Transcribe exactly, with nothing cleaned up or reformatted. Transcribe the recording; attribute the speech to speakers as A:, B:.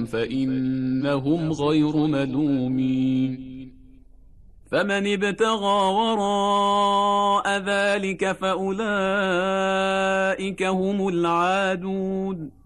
A: فإنهم غير ملومين. فمن ابتغى وراء ذلك فأولئك هم العادون.